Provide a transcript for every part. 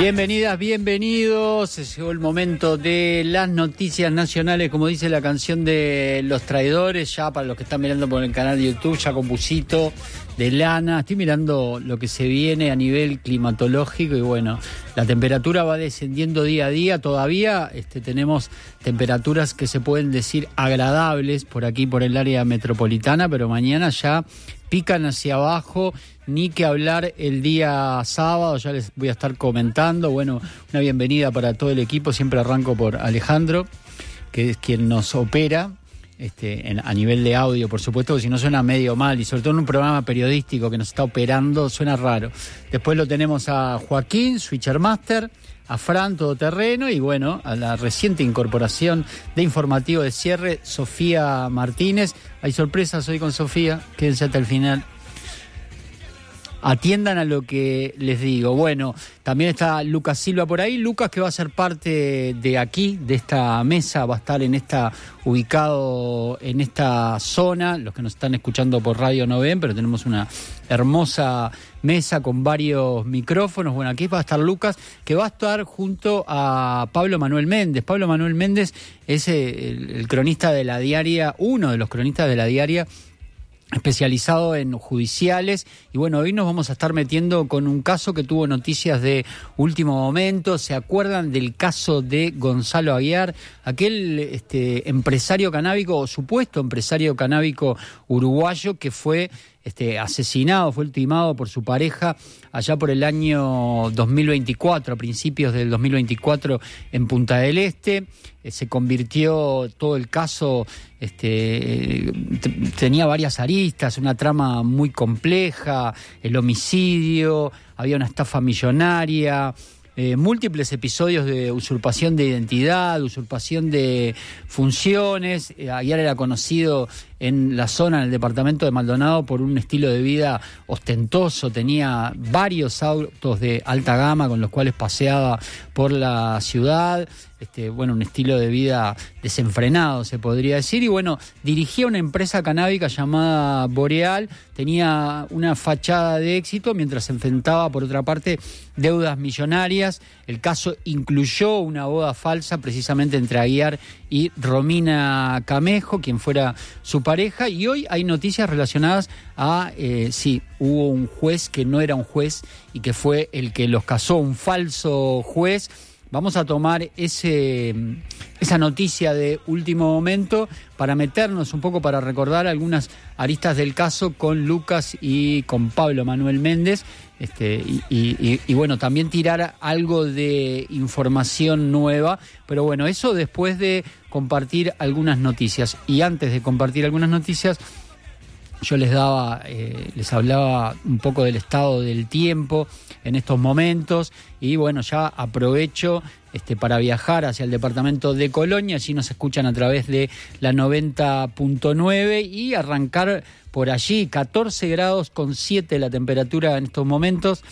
Bienvenidas, bienvenidos. Llegó el momento de las noticias nacionales, como dice la canción de Los Traidores, ya para los que están mirando por el canal de YouTube, ya con busito de lana. Estoy mirando lo que se viene a nivel climatológico y bueno, la temperatura va descendiendo día a día. Todavía tenemos temperaturas que se pueden decir agradables por aquí, por el área metropolitana, pero mañana ya pican hacia abajo. Ni que hablar el día sábado, ya les voy a estar comentando. Bueno, una bienvenida para todo el equipo. Siempre arranco por Alejandro, que es quien nos opera a nivel de audio, por supuesto, que si no suena medio mal, y sobre todo en un programa periodístico que nos está operando, suena raro. Después lo tenemos a Joaquín, Switcher Master, a Fran, todoterreno, y bueno, a la reciente incorporación de informativo de cierre, Sofía Martínez. Hay sorpresas hoy con Sofía, quédense hasta el final. Atiendan a lo que les digo. Bueno, también está Lucas Silva por ahí. Lucas, que va a ser parte de aquí, de esta mesa, va a estar ubicado en esta zona. Los que nos están escuchando por radio no ven, pero tenemos una hermosa mesa con varios micrófonos. Bueno, aquí va a estar Lucas, que va a estar junto a Pablo Manuel Méndez. Pablo Manuel Méndez es el cronista de La Diaria, uno de los cronistas de La Diaria, especializado en judiciales, y bueno, hoy nos vamos a estar metiendo con un caso que tuvo noticias de último momento. ¿Se acuerdan del caso de Gonzalo Aguiar, aquel empresario canábico o supuesto empresario canábico uruguayo que fue asesinado, fue ultimado por su pareja allá por el año 2024, a principios del 2024 en Punta del Este? Se convirtió todo el caso, tenía varias aristas, una trama muy compleja, el homicidio, había una estafa millonaria, múltiples episodios de usurpación de identidad, usurpación de funciones. Aguiar era conocido en la zona, en el departamento de Maldonado, por un estilo de vida ostentoso. Tenía varios autos de alta gama con los cuales paseaba por la ciudad. Un estilo de vida desenfrenado, se podría decir. Y bueno, dirigía una empresa canábica llamada Boreal. Tenía una fachada de éxito mientras se enfrentaba, por otra parte, deudas millonarias. El caso incluyó una boda falsa precisamente entre Aguiar y Romina Camejo, quien fuera su pareja. Y hoy hay noticias relacionadas a, hubo un juez que no era un juez y que fue el que los casó, un falso juez. Vamos a tomar esa noticia de último momento para meternos un poco, para recordar algunas aristas del caso con Lucas y con Pablo Manuel Méndez, y bueno, también tirar algo de información nueva, pero bueno, eso después de compartir algunas noticias. Y antes de compartir algunas noticias, yo les hablaba un poco del estado del tiempo en estos momentos, y bueno, ya aprovecho para viajar hacia el departamento de Colonia. Allí nos escuchan a través de la 90.9 y arrancar por allí. 14 grados con 7 la temperatura en estos momentos.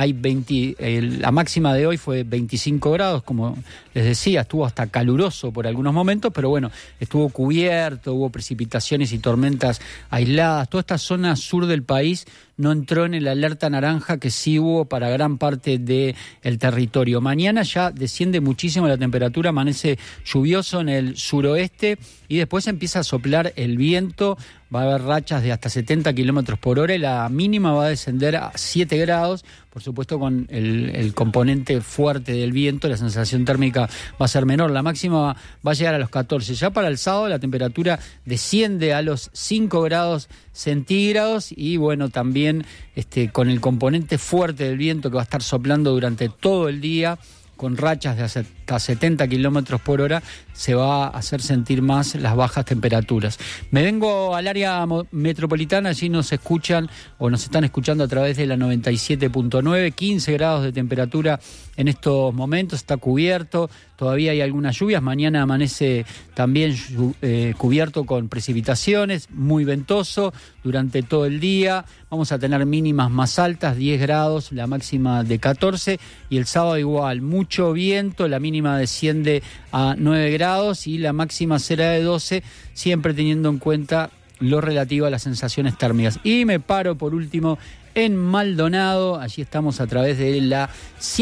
La máxima de hoy fue 25 grados, como les decía, estuvo hasta caluroso por algunos momentos, pero bueno, estuvo cubierto, hubo precipitaciones y tormentas aisladas. Toda esta zona sur del país no entró en el alerta naranja que sí hubo para gran parte del territorio. Mañana ya desciende muchísimo la temperatura, amanece lluvioso en el suroeste y después empieza a soplar el viento. Va a haber rachas de hasta 70 kilómetros por hora y la mínima va a descender a 7 grados. Por supuesto, con el componente fuerte del viento, la sensación térmica va a ser menor. La máxima va a llegar a los 14. Ya para el sábado la temperatura desciende a los 5 grados centígrados y bueno, también con el componente fuerte del viento que va a estar soplando durante todo el día, con rachas de hasta 70 kilómetros por hora, se va a hacer sentir más las bajas temperaturas. Me vengo al área metropolitana, allí nos escuchan o nos están escuchando a través de la 97.9, 15 grados de temperatura en estos momentos, está cubierto, todavía hay algunas lluvias, mañana amanece también cubierto con precipitaciones, muy ventoso durante todo el día, vamos a tener mínimas más altas, 10 grados, la máxima de 14, y el sábado igual, mucho viento, la mínima desciende a 9 grados y la máxima será de 12, siempre teniendo en cuenta lo relativo a las sensaciones térmicas. Y me paro por último en Maldonado. Allí estamos a través de la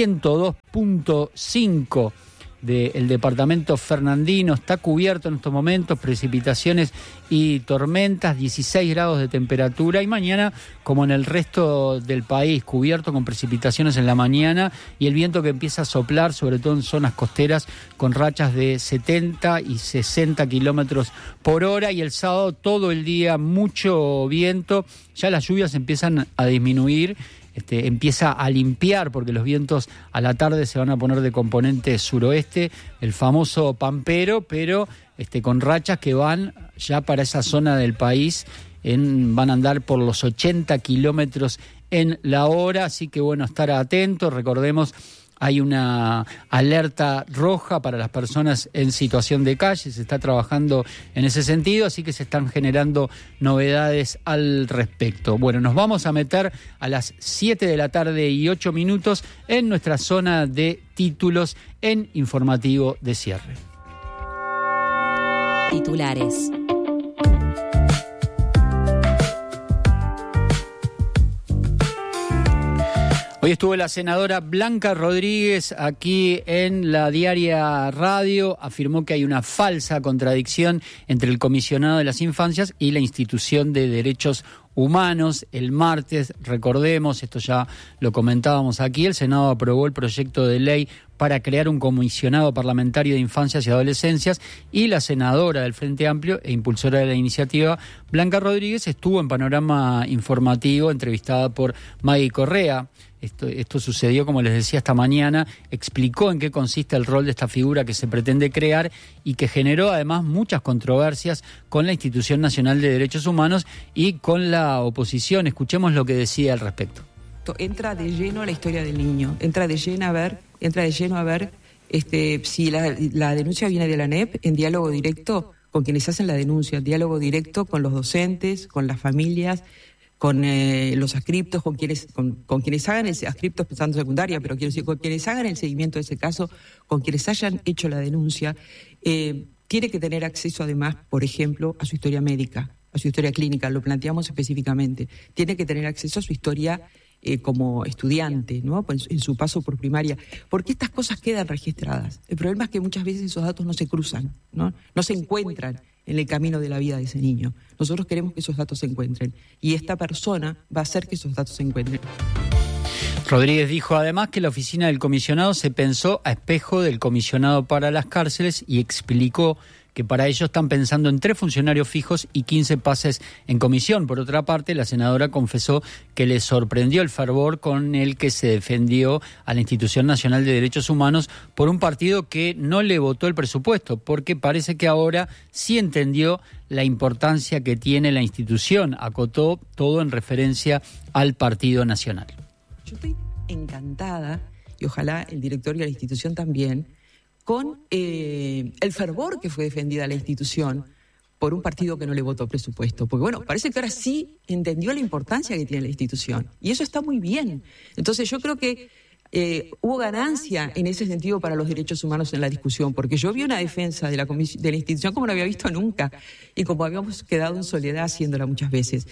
102.5 del departamento fernandino. Está cubierto en estos momentos, precipitaciones y tormentas, 16 grados de temperatura, y mañana, como en el resto del país, cubierto con precipitaciones en la mañana y el viento que empieza a soplar, sobre todo en zonas costeras, con rachas de 70 y 60 kilómetros por hora, y el sábado todo el día mucho viento. Ya las lluvias empiezan a disminuir. Empieza a limpiar porque los vientos a la tarde se van a poner de componente suroeste, el famoso pampero, pero con rachas que van ya para esa zona del país, van a andar por los 80 kilómetros en la hora, así que bueno, estar atentos. Recordemos, hay una alerta roja para las personas en situación de calle, se está trabajando en ese sentido, así que se están generando novedades al respecto. Bueno, nos vamos a meter a las 7 de la tarde y 8 minutos en nuestra zona de títulos en Informativo de Cierre. Titulares. Hoy estuvo la senadora Blanca Rodríguez aquí en la Diaria Radio. Afirmó que hay una falsa contradicción entre el comisionado de las infancias y la institución de derechos humanos. El martes, recordemos, esto ya lo comentábamos aquí, el Senado aprobó el proyecto de ley para crear un comisionado parlamentario de infancias y adolescencias, y la senadora del Frente Amplio e impulsora de la iniciativa, Blanca Rodríguez, estuvo en Panorama Informativo entrevistada por Maggie Correa. Esto sucedió, como les decía, esta mañana. Explicó en qué consiste el rol de esta figura que se pretende crear y que generó además muchas controversias con la Institución Nacional de Derechos Humanos y con la oposición. Escuchemos lo que decía al respecto. Entra de lleno a la historia del niño, entra de lleno a ver si la denuncia viene de la ANEP, en diálogo directo con quienes hacen la denuncia, en diálogo directo con los docentes, con las familias, con los adscriptos, con quienes hagan el adscriptos pensando en secundaria, pero quiero decir, con quienes hagan el seguimiento de ese caso, con quienes hayan hecho la denuncia. Tiene que tener acceso además, por ejemplo, a su historia médica, a su historia clínica, lo planteamos específicamente. Tiene que tener acceso a su historia como estudiante, ¿no? En su paso por primaria, porque estas cosas quedan registradas. El problema es que muchas veces esos datos no se cruzan, no se encuentran en el camino de la vida de ese niño. Nosotros queremos que esos datos se encuentren, y esta persona va a hacer que esos datos se encuentren. Rodríguez dijo además que la oficina del comisionado se pensó a espejo del comisionado para las cárceles, y explicó que para ello están pensando en 3 funcionarios fijos y 15 pases en comisión. Por otra parte, la senadora confesó que le sorprendió el fervor con el que se defendió a la Institución Nacional de Derechos Humanos por un partido que no le votó el presupuesto, porque parece que ahora sí entendió la importancia que tiene la institución. Acotó todo en referencia al Partido Nacional. Yo estoy encantada, y ojalá el directorio de la institución también, con el fervor que fue defendida la institución por un partido que no le votó presupuesto. Porque bueno, parece que ahora sí entendió la importancia que tiene la institución. Y eso está muy bien. Entonces yo creo que hubo ganancia en ese sentido para los derechos humanos en la discusión, porque yo vi una defensa de la institución como no había visto nunca, y como habíamos quedado en soledad haciéndola muchas veces.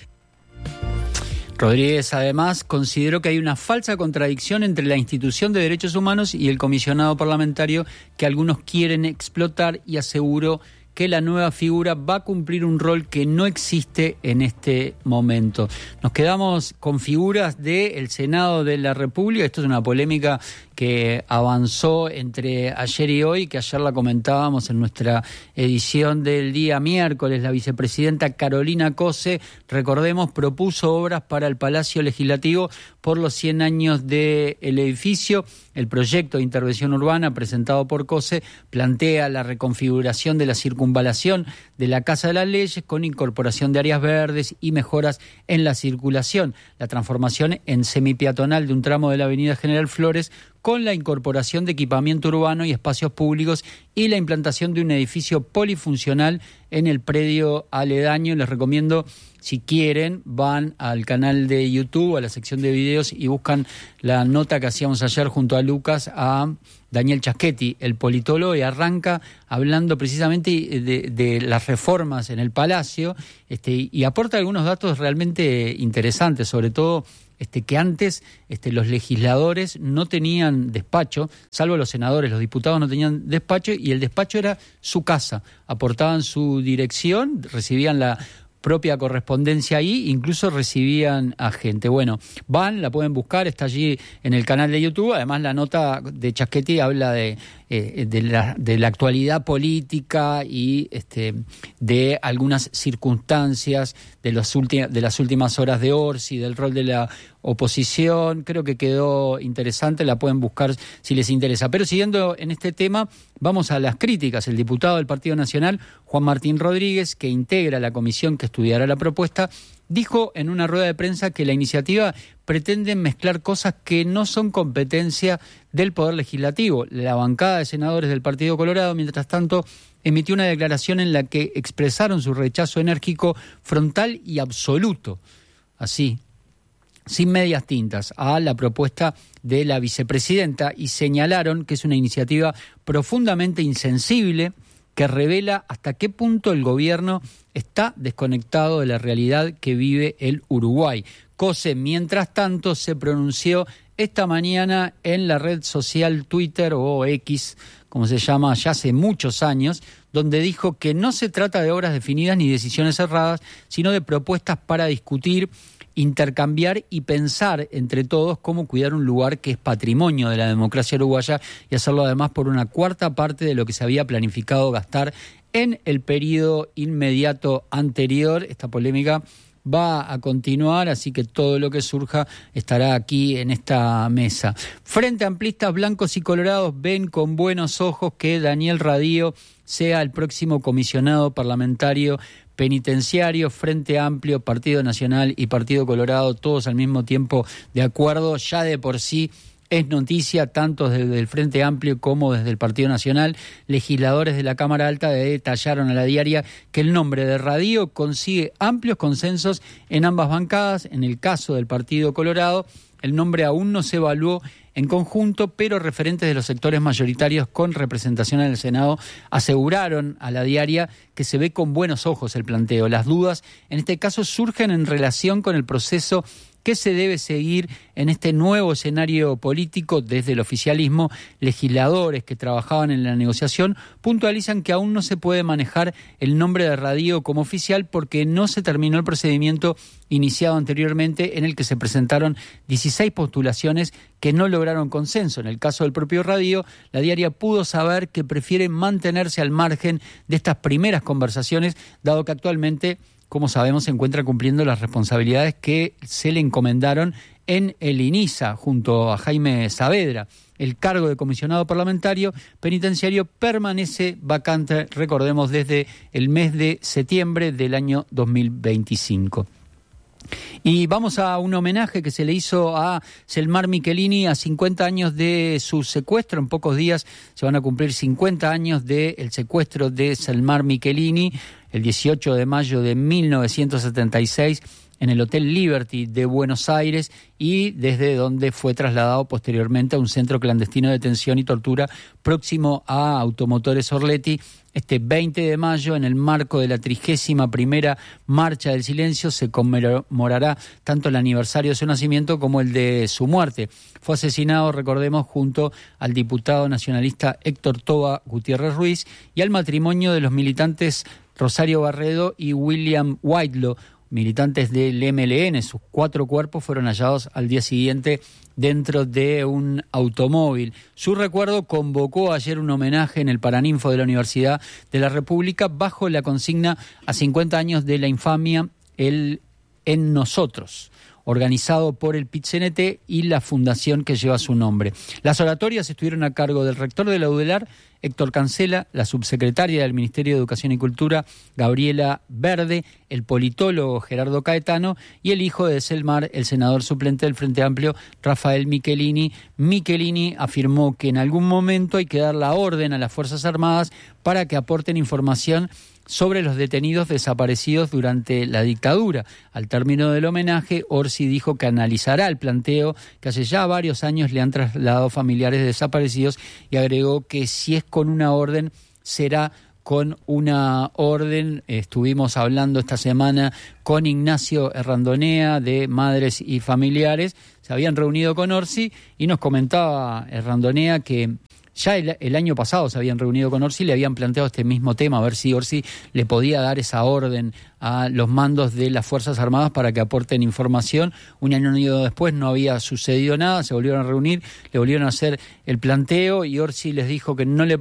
Rodríguez además consideró que hay una falsa contradicción entre la institución de derechos humanos y el comisionado parlamentario que algunos quieren explotar, y aseguró que la nueva figura va a cumplir un rol que no existe en este momento. Nos quedamos con figuras del Senado de la República. Esto es una polémica que avanzó entre ayer y hoy, que ayer la comentábamos en nuestra edición del día miércoles. La vicepresidenta Carolina Cose, recordemos, propuso obras para el Palacio Legislativo por los 100 años del edificio. El proyecto de intervención urbana presentado por Cose plantea la reconfiguración de la circunvalación de la Casa de las Leyes con incorporación de áreas verdes y mejoras en la circulación, la transformación en semipeatonal de un tramo de la avenida General Flores con la incorporación de equipamiento urbano y espacios públicos y la implantación de un edificio polifuncional en el predio aledaño. Les recomiendo, si quieren, van al canal de YouTube, a la sección de videos, y buscan la nota que hacíamos ayer junto a Lucas, a Daniel Chaschetti, el politólogo, y arranca hablando precisamente de las reformas en el Palacio, y aporta algunos datos realmente interesantes, sobre todo que antes los legisladores no tenían despacho, salvo los senadores, los diputados no tenían despacho, y el despacho era su casa. Aportaban su dirección, recibían la propia correspondencia ahí, incluso recibían a gente. Bueno, la pueden buscar, está allí en el canal de YouTube. Además, la nota de Chaschetti habla de la actualidad política y de algunas circunstancias de las últimas horas de Orsi, del rol de la oposición. Creo que quedó interesante, la pueden buscar si les interesa. Pero siguiendo en este tema, vamos a las críticas. El diputado del Partido Nacional, Juan Martín Rodríguez, que integra la comisión que estudiará la propuesta, dijo en una rueda de prensa que la iniciativa pretende mezclar cosas que no son competencia del Poder Legislativo. La bancada de senadores del Partido Colorado, mientras tanto, emitió una declaración en la que expresaron su rechazo enérgico, frontal y absoluto, así, sin medias tintas, a la propuesta de la vicepresidenta, y señalaron que es una iniciativa profundamente insensible que revela hasta qué punto el gobierno está desconectado de la realidad que vive el Uruguay. Cose, mientras tanto, se pronunció esta mañana en la red social Twitter o X, como se llama ya hace muchos años, donde dijo que no se trata de obras definidas ni decisiones cerradas, sino de propuestas para discutir, intercambiar y pensar entre todos cómo cuidar un lugar que es patrimonio de la democracia uruguaya, y hacerlo además por una cuarta parte de lo que se había planificado gastar en el periodo inmediato anterior. Esta polémica va a continuar, así que todo lo que surja estará aquí en esta mesa. Frente Amplistas blancos y colorados ven con buenos ojos que Daniel Radío sea el próximo comisionado parlamentario penitenciario. Frente Amplio, Partido Nacional y Partido Colorado, todos al mismo tiempo de acuerdo. Ya de por sí es noticia, tanto desde el Frente Amplio como desde el Partido Nacional. Legisladores de la Cámara Alta detallaron a La Diaria que el nombre de Radío consigue amplios consensos en ambas bancadas. En el caso del Partido Colorado, el nombre aún no se evaluó en conjunto, pero referentes de los sectores mayoritarios con representación en el Senado aseguraron a La Diaria que se ve con buenos ojos el planteo. Las dudas en este caso surgen en relación con el proceso que se debe seguir en este nuevo escenario político. Desde el oficialismo, legisladores que trabajaban en la negociación puntualizan que aún no se puede manejar el nombre de Radío como oficial porque no se terminó el procedimiento iniciado anteriormente, en el que se presentaron 16 postulaciones que no lograron consenso. En el caso del propio Radío, La Diaria pudo saber que prefiere mantenerse al margen de estas primeras conversaciones, dado que actualmente, como sabemos, se encuentra cumpliendo las responsabilidades que se le encomendaron en el INISA junto a Jaime Saavedra. El cargo de comisionado parlamentario penitenciario permanece vacante, recordemos, desde el mes de septiembre del año 2025. Y vamos a un homenaje que se le hizo a Selmar Michelini a 50 años de su secuestro. En pocos días se van a cumplir 50 años del secuestro de Selmar Michelini, el 18 de mayo de 1976, en el Hotel Liberty de Buenos Aires, y desde donde fue trasladado posteriormente a un centro clandestino de detención y tortura próximo a Automotores Orletti. Este 20 de mayo, en el marco de la 31ª Marcha del Silencio, se conmemorará tanto el aniversario de su nacimiento como el de su muerte. Fue asesinado, recordemos, junto al diputado nacionalista Héctor Toba Gutiérrez Ruiz y al matrimonio de los militantes Rosario Barredo y William Whitelaw, militantes del MLN. Sus 4 cuerpos fueron hallados al día siguiente dentro de un automóvil. Su recuerdo convocó ayer un homenaje en el Paraninfo de la Universidad de la República bajo la consigna a 50 años de la infamia, el En Nosotros, organizado por el PIT-CNT y la fundación que lleva su nombre. Las oratorias estuvieron a cargo del rector de la UDELAR, Héctor Cancela, la subsecretaria del Ministerio de Educación y Cultura, Gabriela Verde, el politólogo Gerardo Caetano y el hijo de Selmar, el senador suplente del Frente Amplio, Rafael Michelini. Michelini afirmó que en algún momento hay que dar la orden a las Fuerzas Armadas para que aporten información sobre los detenidos desaparecidos durante la dictadura. Al término del homenaje, Orsi dijo que analizará el planteo que hace ya varios años le han trasladado familiares de desaparecidos, y agregó que si es con una orden será con una orden. Estuvimos hablando esta semana con Ignacio Errandonea de Madres y Familiares. Se habían reunido con Orsi y nos comentaba Errandonea que ya el año pasado se habían reunido con Orsi y le habían planteado este mismo tema, a ver si Orsi le podía dar esa orden a los mandos de las Fuerzas Armadas para que aporten información. Un año después no había sucedido nada, se volvieron a reunir, le volvieron a hacer el planteo y Orsi les dijo que no le